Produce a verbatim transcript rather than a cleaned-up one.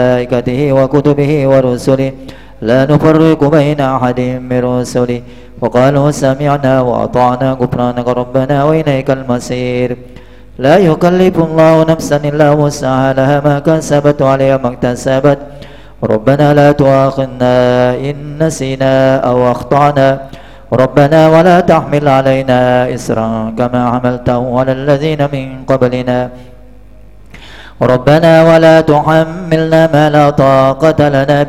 وملائكته وكتبه ورسله لا نفرق بين أحد من رسله وقالوا سمعنا وأطعنا غفرانك ربنا وإليك المصير. لا يكلف الله نفسا إلا وسعها لها ما كسبت وعليها ما اكتسبت ربنا لا تؤاخذنا إن نسينا أو أخطأنا ربنا ولا تحمل علينا إسرا كما حملته على الذين من قبلنا ربنا ولا تحملنا ما لا طاقة لنا